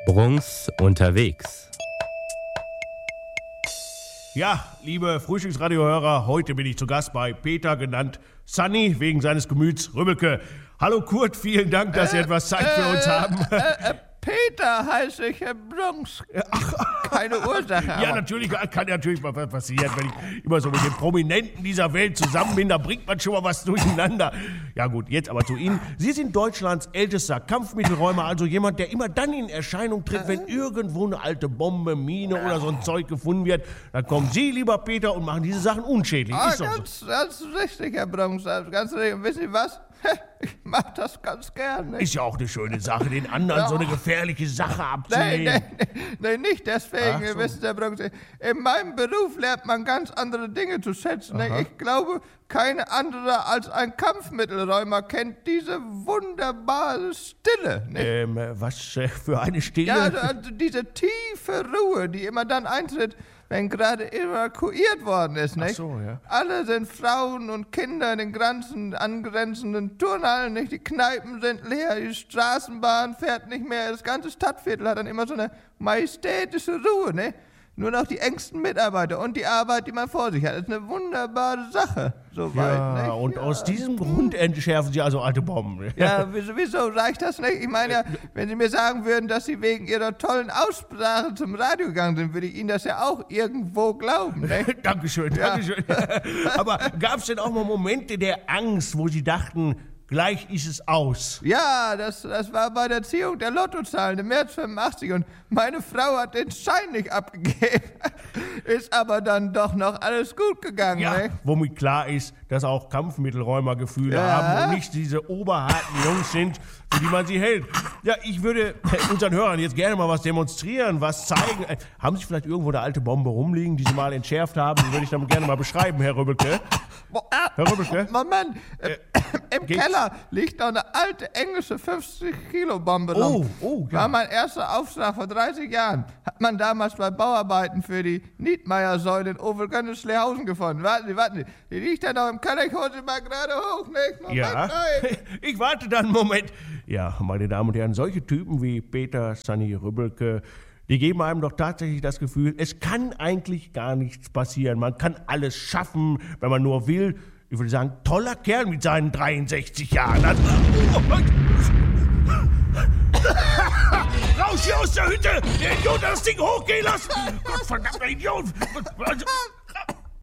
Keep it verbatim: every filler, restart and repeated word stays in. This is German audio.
Bruns unterwegs. Ja, liebe Frühstücksradiohörer, heute bin ich zu Gast bei Peter, genannt Sunny, wegen seines Gemüts Rübbelke. Hallo Kurt, vielen Dank, dass Sie äh, etwas Zeit äh, für uns haben. Äh, äh, Peter heiße ich im Bronx. Ach, keine Ursache. Ja, aber natürlich, kann natürlich mal passieren, wenn ich immer so mit den Prominenten dieser Welt zusammen bin, da bringt man schon mal was durcheinander. Ja gut, jetzt aber zu Ihnen. Sie sind Deutschlands ältester Kampfmittelräumer, also jemand, der immer dann in Erscheinung tritt, wenn irgendwo eine alte Bombe, Mine oder so ein Zeug gefunden wird. Dann kommen Sie, lieber Peter, und machen diese Sachen unschädlich. Ah, Ist doch ganz, so. ganz richtig, Herr Bronx. Ganz richtig. Und wissen Sie was? Ich mach das ganz gerne. Ist ja auch eine schöne Sache, den anderen Ja. so eine gefährliche Sache Nein, abzunehmen. nein, nein, nicht deswegen. Ach so. Wissen Sie, Herr Bronx, in meinem Beruf lernt man ganz andere Dinge zu schätzen. Aha. Ich glaube, keine andere als ein Kampfmittelräumer kennt diese wunderbare Stille. Nicht? Ähm, was äh, für eine Stille. Ja, also, also diese tiefe Ruhe, die immer dann eintritt, wenn gerade evakuiert worden ist, nicht? Ach so, ja. Alle sind Frauen und Kinder in den ganzen angrenzenden Turnhallen, nicht? Die Kneipen sind leer, die Straßenbahn fährt nicht mehr, das ganze Stadtviertel hat dann immer so eine majestätische Ruhe, ne? Nur noch die engsten Mitarbeiter und die Arbeit, die man vor sich hat. Das ist eine wunderbare Sache, soweit, Ja, nicht? und ja. aus diesem Grund entschärfen Sie also alte Bomben. Ja, wieso, wieso reicht das nicht? Ich meine ja, wenn Sie mir sagen würden, dass Sie wegen Ihrer tollen Aussprache zum Radio gegangen sind, würde ich Ihnen das ja auch irgendwo glauben, ne? Dankeschön, Ja. Dankeschön. Aber gab es denn auch mal Momente der Angst, wo Sie dachten, gleich ist es aus? Ja, das, das war bei der Ziehung der Lottozahlen im März fünfundachtzig und meine Frau hat den Schein nicht abgegeben. Ist aber dann doch noch alles gut gegangen, Ja, ne? womit klar ist, dass auch Kampfmittelräumer Gefühle Ja. haben und nicht diese oberharten Jungs sind, für die man sie hält. Ja, ich würde unseren Hörern jetzt gerne mal was demonstrieren, was zeigen. Äh, Haben Sie vielleicht irgendwo eine alte Bombe rumliegen, die Sie mal entschärft haben? Die würde ich dann gerne mal beschreiben, Herr Rübbelke. Boah, ah, Herr Rübbelke? Moment, äh, im geht's? Keller liegt noch eine alte englische fünfzig-Kilo-Bombe. Oh, oh, ja. War mein erster Aufschlag vor dreißig Jahren. Hat man damals bei Bauarbeiten für die Niedmeyer-Säule in Overgönnes-Schlehausen gefunden. Warten Sie, warten Sie. Die liegt da noch im Keller. Ich hol sie mal gerade hoch, nicht? Moment, Ja, nein. ich warte dann einen Moment. Ja, meine Damen und Herren, solche Typen wie Peter, Sunny, Rübbelke, die geben einem doch tatsächlich das Gefühl, es kann eigentlich gar nichts passieren. Man kann alles schaffen, wenn man nur will. Ich würde sagen, toller Kerl mit seinen dreiundsechzig Jahren. Also, raus hier aus der Hütte! Der Idiot hat das Ding hochgehen lassen! Gottverdammter Idiot! Also,